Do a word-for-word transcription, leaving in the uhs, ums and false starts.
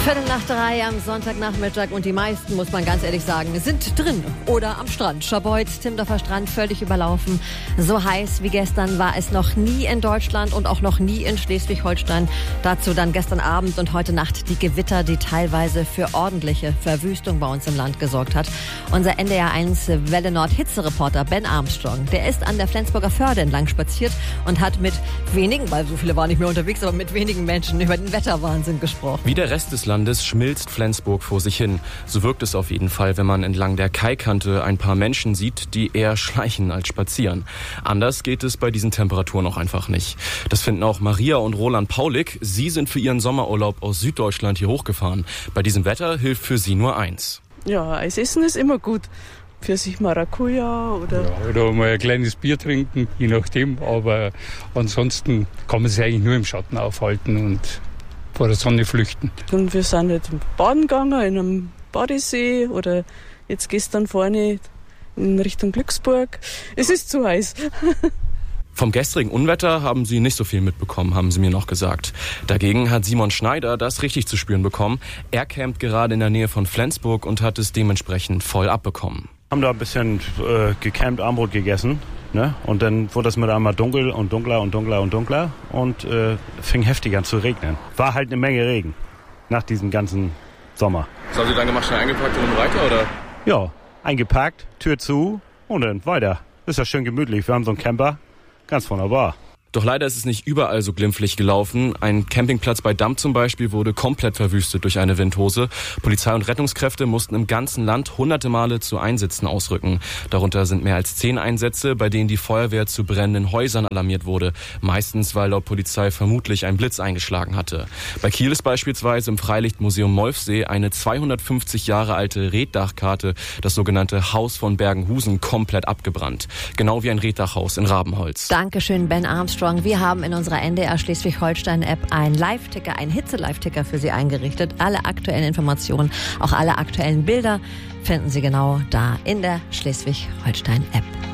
Viertel nach drei am Sonntagnachmittag und die meisten, muss man ganz ehrlich sagen, sind drin oder am Strand. Schabolz, Timmendorfer Strand, völlig überlaufen. So heiß wie gestern war es noch nie in Deutschland und auch noch nie in Schleswig-Holstein. Dazu dann gestern Abend und heute Nacht die Gewitter, die teilweise für ordentliche Verwüstung bei uns im Land gesorgt hat. Unser N D R eins Welle Nord Hitzereporter Ben Armstrong, der ist an der Flensburger Förde entlang spaziert und hat mit wenigen, weil so viele waren nicht mehr unterwegs, aber mit wenigen Menschen über den Wetterwahnsinn gesprochen. Wie der Rest des Landes schmilzt Flensburg vor sich hin. So wirkt es auf jeden Fall, wenn man entlang der Kaikante ein paar Menschen sieht, die eher schleichen als spazieren. Anders geht es bei diesen Temperaturen auch einfach nicht. Das finden auch Maria und Roland Paulik. Sie sind für ihren Sommerurlaub aus Süddeutschland hier hochgefahren. Bei diesem Wetter hilft für sie nur eins. Ja, Eisessen ist immer gut. Pfirsich Maracuja oder... Ja, oder mal ein kleines Bier trinken, je nachdem. Aber ansonsten kann man sich eigentlich nur im Schatten aufhalten und vor der Sonne flüchten. Und wir sind halt baden gegangen in einem Badesee oder jetzt gestern vorne in Richtung Glücksburg. Es ist zu heiß. Vom gestrigen Unwetter haben sie nicht so viel mitbekommen, haben sie mir noch gesagt. Dagegen hat Simon Schneider das richtig zu spüren bekommen. Er campt gerade in der Nähe von Flensburg und hat es dementsprechend voll abbekommen. Haben da ein bisschen äh, gecampt, Armbrot gegessen, ne? Und dann wurde das mit einmal dunkel und dunkler und dunkler und dunkler und äh, fing heftig an zu regnen. War halt eine Menge Regen nach diesem ganzen Sommer. Was haben Sie dann gemacht, schnell eingepackt und weiter, oder? Ja, eingepackt, Tür zu und dann weiter. Ist ja schön gemütlich, wir haben so einen Camper, ganz wunderbar. Doch leider ist es nicht überall so glimpflich gelaufen. Ein Campingplatz bei Damm zum Beispiel wurde komplett verwüstet durch eine Windhose. Polizei und Rettungskräfte mussten im ganzen Land hunderte Male zu Einsätzen ausrücken. Darunter sind mehr als zehn Einsätze, bei denen die Feuerwehr zu brennenden Häusern alarmiert wurde. Meistens, weil laut Polizei vermutlich ein Blitz eingeschlagen hatte. Bei Kiel ist beispielsweise im Freilichtmuseum Molfsee eine zweihundertfünfzig Jahre alte Reetdachkarte, das sogenannte Haus von Bergenhusen, komplett abgebrannt. Genau wie ein Reetdachhaus in Rabenholz. Dankeschön, Ben Armstrong. Wir haben in unserer N D R Schleswig-Holstein-App einen Live-Ticker, einen Hitze-Live-Ticker für Sie eingerichtet. Alle aktuellen Informationen, auch alle aktuellen Bilder finden Sie genau da in der Schleswig-Holstein-App.